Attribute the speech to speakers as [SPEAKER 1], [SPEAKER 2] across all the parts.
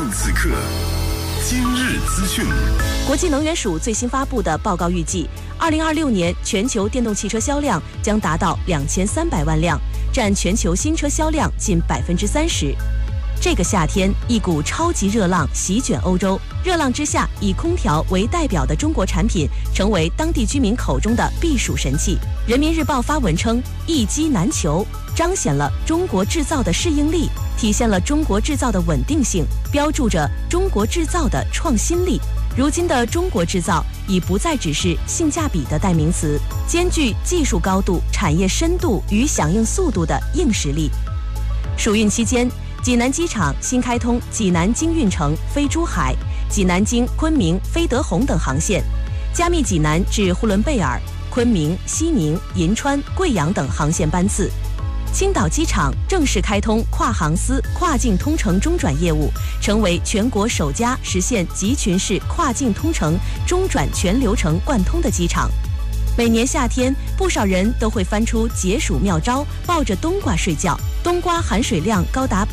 [SPEAKER 1] 此刻，今日资讯。
[SPEAKER 2] 国际能源署最新发布的报告预计，2026年全球电动汽车销量将达到2300万辆，占全球新车销量近30%。这个夏天，一股超级热浪席卷欧洲。热浪之下，以空调为代表的中国产品成为当地居民口中的避暑神器。人民日报发文称，一机难求，彰显了中国制造的适应力，体现了中国制造的稳定性，标注着中国制造的创新力。如今的中国制造已不再只是性价比的代名词，兼具技术高度、产业深度与响应速度的硬实力。暑运期间，济南机场新开通济南经运城飞珠海、济南经昆明飞德宏等航线，加密济南至呼伦贝尔、昆明、西宁、银川、贵阳等航线班次。青岛机场正式开通跨航司跨境通程中转业务，成为全国首家实现集群式跨境通程中转全流程贯通的机场。每年夏天，不少人都会翻出解暑妙招，抱着冬瓜睡觉。冬瓜含水量高达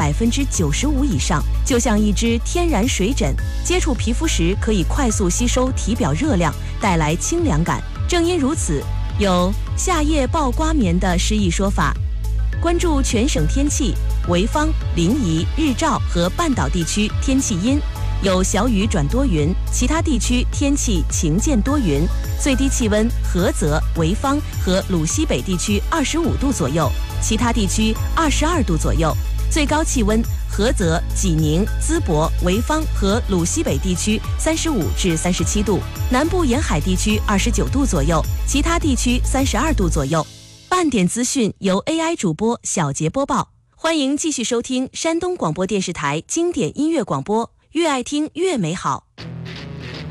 [SPEAKER 2] 95%以上，就像一只天然水枕，接触皮肤时可以快速吸收体表热量，带来清凉感。正因如此，有夏夜抱瓜棉的诗意说法。关注全省天气，潍坊、临沂、日照和半岛地区天气阴，有小雨转多云，其他地区天气晴间多云。最低气温，菏泽、潍坊和鲁西北地区25度左右，其他地区22度左右。最高气温，菏泽、济宁、淄博、潍坊和鲁西北地区35至37度，南部沿海地区29度左右，其他地区32度左右。半点资讯由 AI 主播小杰播报，欢迎继续收听山东广播电视台经典音乐广播，越爱听越美好。